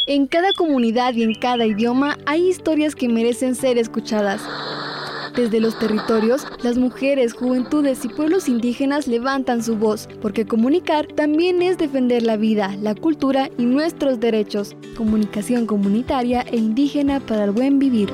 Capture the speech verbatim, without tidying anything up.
En cada comunidad y en cada idioma hay historias que merecen ser escuchadas. Desde los territorios, las mujeres, juventudes y pueblos indígenas levantan su voz, porque comunicar también es defender la vida, la cultura y nuestros derechos. Comunicación comunitaria e indígena para el buen vivir.